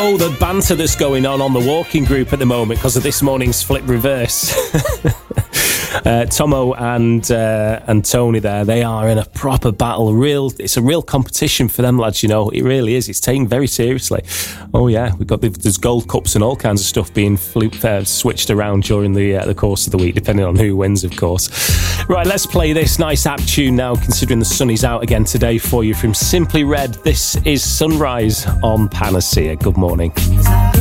Oh, the banter that's going on the walking group at the moment because of this morning's flip reverse. Tomo and Tony there, they are in a proper battle. It's a real competition for them lads, you know. It really is. It's taken very seriously. Oh yeah, there's gold cups and all kinds of stuff being switched around during the course of the week, depending on who wins, of course. Right, let's play this nice app tune now, considering the sun is out again today for you from Simply Red. This is Sunrise on Panacea. Good morning.